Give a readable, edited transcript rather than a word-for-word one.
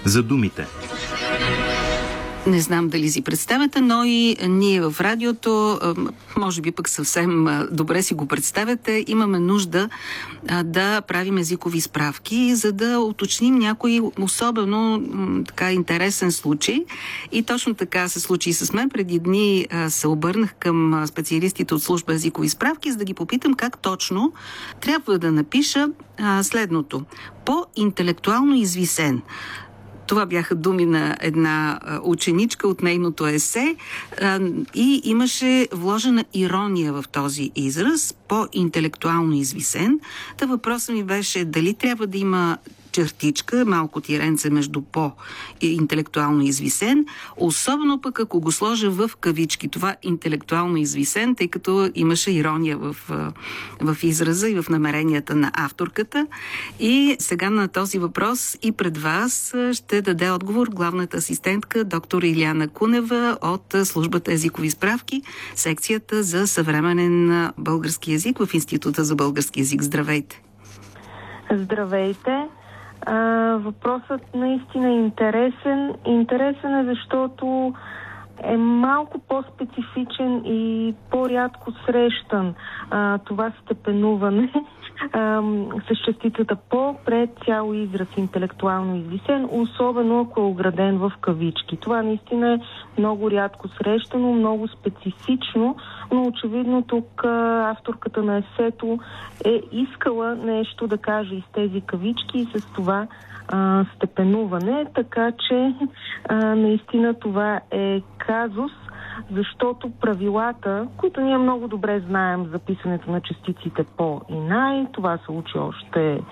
за думите. Не знам дали си представяте, но и ние в радиото, може би пък съвсем добре си го представяте, имаме нужда да правим езикови справки, за да уточним някой особено така интересен случай. И точно така се случи и с мен. Преди дни се обърнах към специалистите от служба езикови справки, за да ги попитам как точно трябва да напиша следното. По-интелектуално извисен. Това бяха думи на една ученичка от нейното есе и имаше вложена ирония в този израз, по-интелектуално извисен. Та въпросът ми беше дали трябва да има чертичка, малко тиренце между по-интелектуално извисен, особено пък ако го сложа в кавички. Това интелектуално извисен, тъй като имаше ирония в израза и в намеренията на авторката. И сега на този въпрос и пред вас ще даде отговор главната асистентка доктор Илияна Кунева от службата езикови справки, секцията за съвременен български език в Института за български език. Здравейте! Здравейте! Въпросът наистина е интересен. Интересен е, защото е малко по-специфичен и по-рядко срещан това степенуване с частицата по пред цял израз интелектуално извисен, особено ако е ограден в кавички. Това наистина е много рядко срещано, много специфично, но очевидно тук авторката на есето е искала нещо да каже из тези кавички и с това степенуване, така че наистина това е казус, защото правилата, които ние много добре знаем за писането на частиците по и най, това се учи още